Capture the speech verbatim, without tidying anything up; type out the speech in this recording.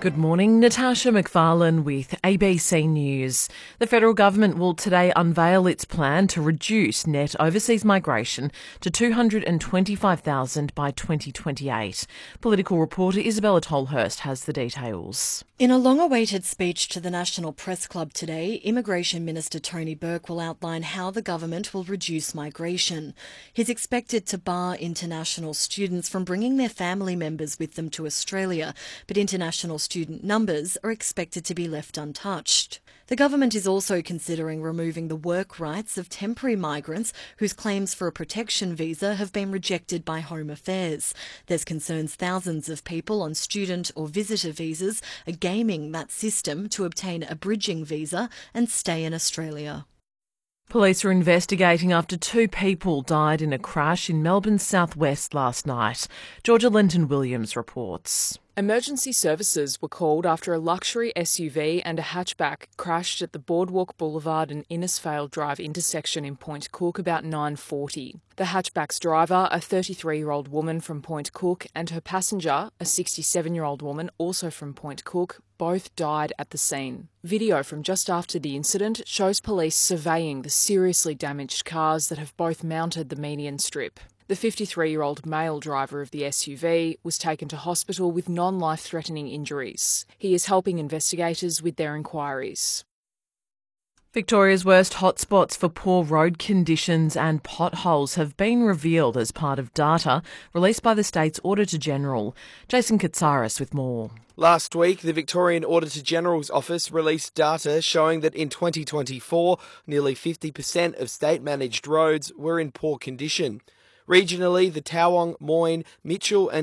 Good morning, Natasha McFarlane with A B C News. The federal government will today unveil its plan to reduce net overseas migration to two hundred twenty-five thousand by twenty twenty-eight. Political reporter Isabella Tolhurst has the details. In a long-awaited speech to the National Press Club today, Immigration Minister Tony Burke will outline how the government will reduce migration. He's expected to bar international students from bringing their family members with them to Australia, but international student numbers are expected to be left untouched. The government is also considering removing the work rights of temporary migrants whose claims for a protection visa have been rejected by Home Affairs. There's concerns thousands of people on student or visitor visas are gaming that system to obtain a bridging visa and stay in Australia. Police are investigating after two people died in a crash in Melbourne's southwest last night. Georgia Linton-Williams reports. Emergency services were called after a luxury S U V and a hatchback crashed at the Boardwalk Boulevard and Innisfail Drive intersection in Point Cook about nine forty. The hatchback's driver, a thirty-three-year-old woman from Point Cook, and her passenger, a sixty-seven-year-old woman also from Point Cook, both died at the scene. Video from just after the incident shows police surveying the seriously damaged cars that have both mounted the median strip. The fifty-three-year-old male driver of the S U V was taken to hospital with non-life-threatening injuries. He is helping investigators with their inquiries. Victoria's worst hotspots for poor road conditions and potholes have been revealed as part of data released by the state's Auditor-General. Jason Katsaris with more. Last week, the Victorian Auditor-General's office released data showing that in twenty twenty-four, nearly fifty percent of state-managed roads were in poor condition. Regionally, the Towong, Moyne, Mitchell and